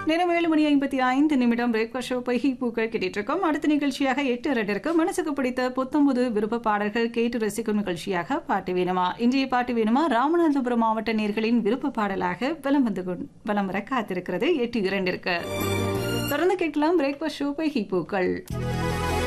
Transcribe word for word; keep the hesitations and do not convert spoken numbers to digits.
நேரம் ஏழு மணி ஐம்பத்தி ஐந்து நிமிடம் பிரேக்ஃபாஸ்ட் ஷோ பைகி பூக்கள் கேட்டுட்டு இருக்கோம். அடுத்த நிகழ்ச்சியாக எட்டு ரெண்டிற்கு மனசுக்கு பிடித்த புத்தம்புது விருப்ப பாடல்கள் கேட்டு ரசிக்கும் நிகழ்ச்சியாக பாட்டு வேணுமா. இன்றைய பாட்டு வேணுமா ராமநாதபுரம் மாவட்ட நேயர்களின் விருப்ப பாடலாக வலம் வந்து வலம் வர காத்திருக்கிறது எட்டு இரண்டிற்கு. தொடர்ந்து கேட்கலாம் பிரேக்ஃபாஸ்ட் ஷோ பைகி பூக்கள்.